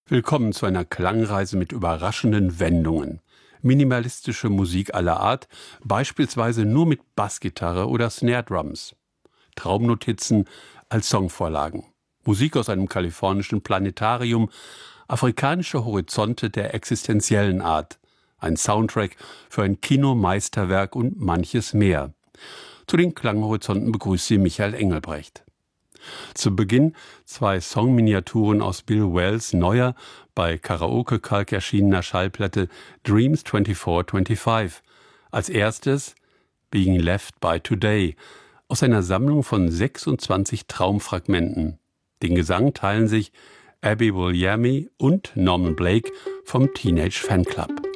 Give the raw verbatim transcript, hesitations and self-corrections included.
Willkommen zu einer Klangreise mit überraschenden Wendungen. Minimalistische Musik aller Art, beispielsweise nur mit Bassgitarre oder Snare Drums. Traumnotizen als Songvorlagen. Musik aus einem kalifornischen Planetarium, afrikanische Horizonte der existenziellen Art. Ein Soundtrack für ein Kinomeisterwerk und manches mehr. Zu den Klanghorizonten begrüßt Sie Michael Engelbrecht. Zu Beginn zwei Songminiaturen aus Bill Wells' neuer, bei Karaoke Kalk erschienener Schallplatte Dreams vierundzwanzig fünfundzwanzig. Als erstes Being Left by Today aus einer Sammlung von sechsundzwanzig Traumfragmenten. Den Gesang teilen sich Abby Williami und Norman Blake vom Teenage Fanclub.